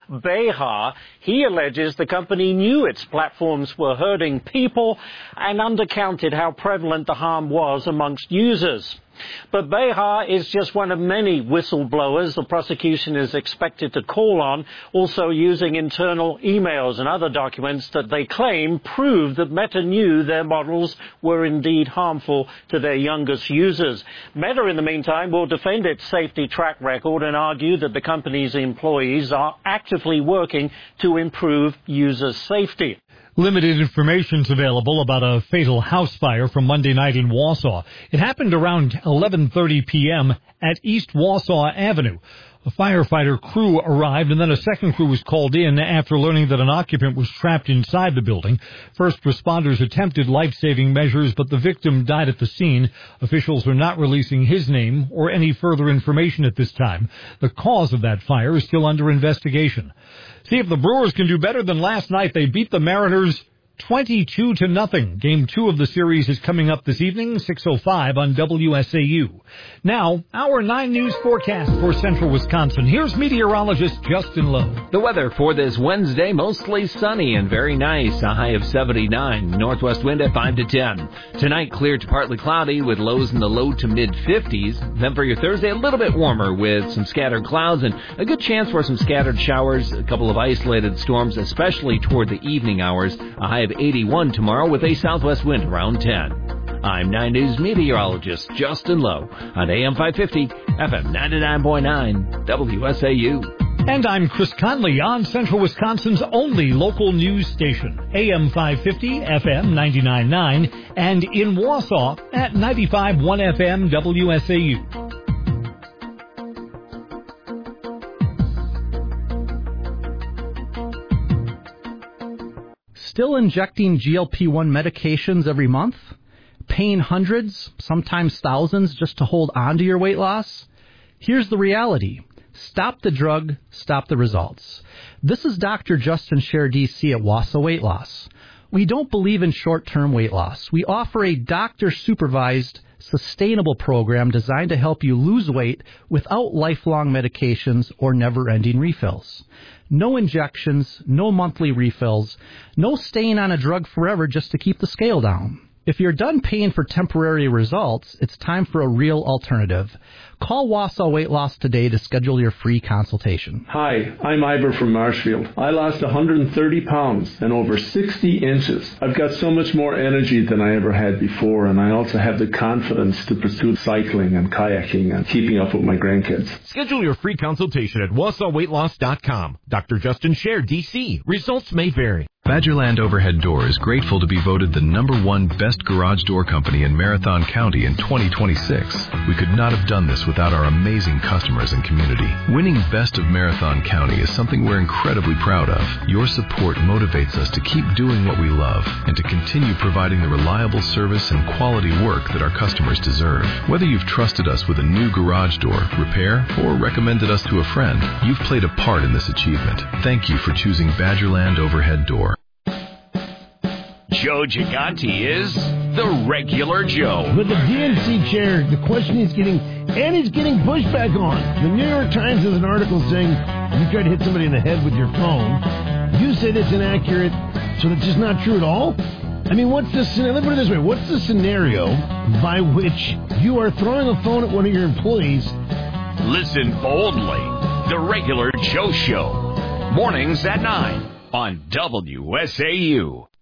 Behar. He alleges the company knew its platforms were hurting people and undercounted how prevalent the harm was amongst users. But Behar is just one of many whistleblowers the prosecution is expected to call on, also using internal emails and other documents that they claim prove that Meta knew their models were indeed harmful to their youngest users. Meta, in the meantime, will defend its safety track record and argue that the company's employees are actively working to improve user safety. Limited information is available about a fatal house fire from Monday night in Wausau. It happened around 11:30 p.m. at East Wausau Avenue. A firefighter crew arrived, and then a second crew was called in after learning that an occupant was trapped inside the building. First responders attempted life-saving measures, but the victim died at the scene. Officials are not releasing his name or any further information at this time. The cause of that fire is still under investigation. See if the Brewers can do better than last night. They beat the Mariners 22-0. Game 2 of the series is coming up this evening, 6:05 on WSAU. Now, our 9 News forecast for central Wisconsin. Here's meteorologist Justin Lowe. The weather for this Wednesday, mostly sunny and very nice. A high of 79. Northwest wind at 5 to 10. Tonight, clear to partly cloudy with lows in the low to mid-50s. Then for your Thursday, a little bit warmer with some scattered clouds and a good chance for some scattered showers. A couple of isolated storms, especially toward the evening hours. A high of 81 tomorrow with a southwest wind around 10. I'm 9 News meteorologist Justin Lowe on AM 550, FM 99.9, WSAU. And I'm Chris Conley on Central Wisconsin's only local news station, AM 550, FM 99.9, and in Wausau at 95.1 FM, WSAU. Still injecting GLP-1 medications every month? Paying hundreds, sometimes thousands, just to hold on to your weight loss? Here's the reality. Stop the drug, stop the results. This is Dr. Justin Scher, DC at Wausau Weight Loss. We don't believe in short-term weight loss. We offer a doctor-supervised, sustainable program designed to help you lose weight without lifelong medications or never-ending refills. No injections, no monthly refills, no staying on a drug forever just to keep the scale down. If you're done paying for temporary results, it's time for a real alternative. Call Wausau Weight Loss today to schedule your free consultation. Hi, I'm Ivor from Marshfield. I lost 130 pounds and over 60 inches. I've got so much more energy than I ever had before, and I also have the confidence to pursue cycling and kayaking and keeping up with my grandkids. Schedule your free consultation at WausauWeightLoss.com. Dr. Justin Scher, DC. Results may vary. Badgerland Overhead Door is grateful to be voted the #1 best garage door company in Marathon County in 2026. We could not have done this without our amazing customers and community. Winning Best of Marathon County is something we're incredibly proud of. Your support motivates us to keep doing what we love and to continue providing the reliable service and quality work that our customers deserve. Whether you've trusted us with a new garage door, repair, or recommended us to a friend, you've played a part in this achievement. Thank you for choosing Badgerland Overhead Door. Joe Gigante is the regular Joe. With the DNC chair, the question he's getting pushback on. The New York Times has an article saying you try to hit somebody in the head with your phone. You said it's inaccurate, so it's just not true at all? I mean, let me put it this way. What's the scenario by which you are throwing a phone at one of your employees? Listen boldly. The regular Joe Show. Mornings at 9 on WSAU.